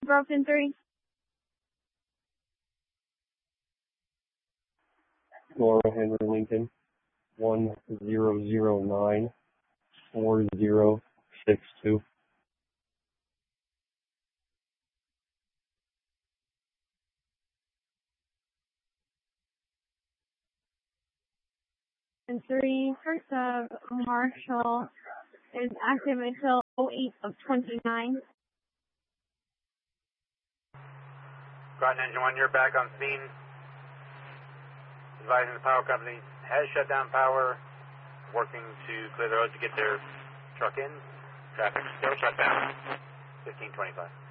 Broken 3. Laura Henry Lincoln, 10094062. And 3, first Marshall is active until 08 of 29. Groton Engine 1, you're back on scene. Advising the power company has shut down power, working to clear the road to get their truck in. Traffic still shut down. 1525.